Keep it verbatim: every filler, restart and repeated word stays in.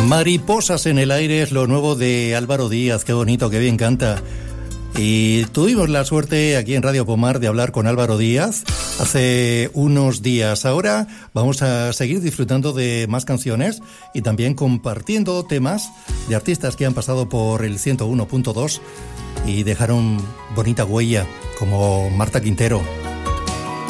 Mariposas en el aire es lo nuevo de Álvaro Díaz. Qué bonito, qué bien canta. Y tuvimos la suerte aquí en Radio Pomar de hablar con Álvaro Díaz hace unos días. Ahora vamos a seguir disfrutando de más canciones y también compartiendo temas de artistas que han pasado por el ciento uno punto dos y dejaron bonita huella, como Marta Quintero.